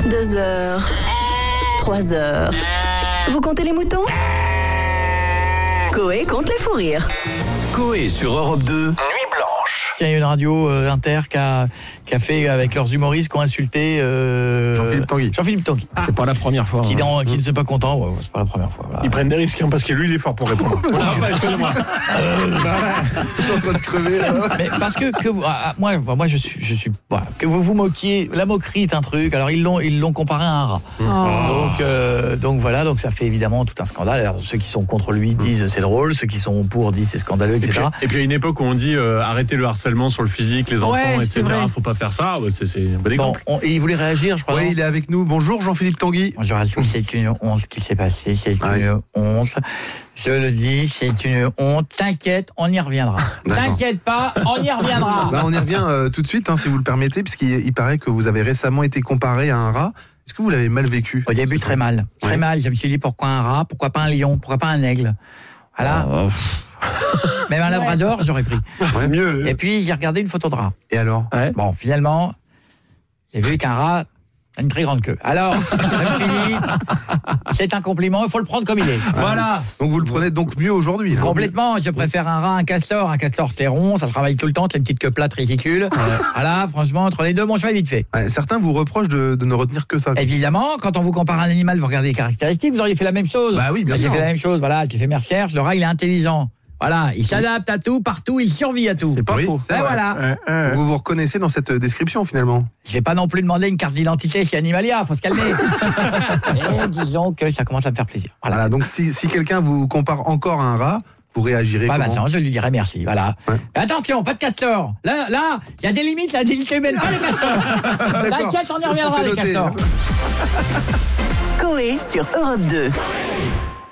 2 heures, 3 heures. Vous comptez les moutons? Coé compte les fous rires. Coé sur Europe 2, Nuit Blanche. Il y a une radio inter qui a fait avec leurs humoristes qui ont insulté Jean-Philippe Tanguy. C'est pas la première fois. Qui ne s'est pas content, ouais, c'est pas la première fois. Voilà. Ils prennent des risques parce que lui il est fort pour répondre. Excusez-moi. Je suis en train de crever là. Mais parce que vous, moi je suis voilà, que vous vous moquiez, la moquerie est un truc. Alors ils l'ont comparé à un rat. Donc voilà, donc ça fait évidemment tout un scandale. Alors, ceux qui sont contre lui disent c'est drôle, ceux qui sont pour disent c'est scandaleux, etc. Et puis à une époque où on dit arrêtez le harcèlement sur le physique, les enfants, Ouais, etc. Faut pas faire ça. C'est un bon exemple. Et il voulait réagir, je crois. Oui, il est avec nous. Bonjour Jean-Philippe Tanguy. Bonjour à tous, c'est une honte qui s'est passée, c'est une honte. Je le dis, c'est une honte. T'inquiète, on y reviendra. T'inquiète pas, on y reviendra. On y revient tout de suite, si vous le permettez, puisqu'il paraît que vous avez récemment été comparé à un rat. Est-ce que vous l'avez mal vécu? Au début, très mal. Très mal. Je me suis dit, pourquoi un rat? Pourquoi pas un lion? Pourquoi pas un aigle? Voilà. Même un labrador, j'aurais pris. Mieux. Et puis, j'ai regardé une photo de rat. Et alors? Bon, finalement, j'ai vu qu'un rat a une très grande queue. Alors, je me suis dit, c'est un compliment, il faut le prendre comme il est. Voilà. Donc vous le prenez donc mieux aujourd'hui? Complètement, je préfère un rat à un castor. Un castor, c'est rond, ça travaille tout le temps, c'est une petite queue plate ridicule. Voilà, franchement, entre les deux, mon choix est vite fait. Certains vous reprochent de ne retenir que ça. Évidemment, quand on vous compare à un animal, vous regardez les caractéristiques, vous auriez fait la même chose. Bah oui, bien sûr. J'ai fait la même chose, voilà, j'ai fait mes recherches, le rat, il est intelligent. Voilà, il s'adapte à tout, partout, il survit à tout. C'est pas faux. Et voilà. Vous vous reconnaissez dans cette description finalement? Je vais pas non plus demander une carte d'identité chez Animalia, faut se calmer. Et disons que ça commence à me faire plaisir. Voilà, donc si quelqu'un vous compare encore à un rat, vous réagirez comment? Maintenant, je lui dirai merci, voilà. Attention, pas de castor. Là, il y a des limites, la dignité humaine, pas les castors. T'inquiète, on y reviendra les castors. Coé sur Europe 2.